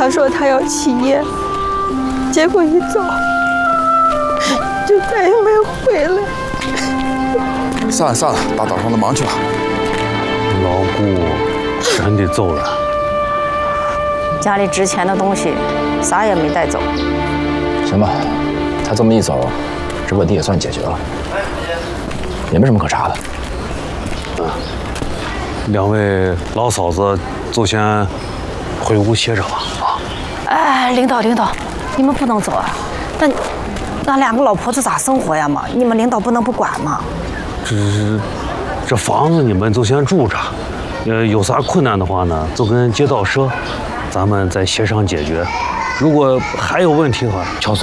他说他要起夜，结果一走就再也没回来。 算了算了，大早上的忙去吧。 老姑真的走了， 家里值钱的东西啥也没带走。 行吧，他这么一走，这问题也算解决了，也没什么可查的。 两位老嫂子就先回屋歇着吧。啊！ 哎，领导，你们不能走啊！那两个老婆子咋生活呀嘛？你们领导不能不管吗？ 这房子你们就先住着，有啥困难的话呢，就跟街道说，咱们再协商解决。如果还有问题的话，敲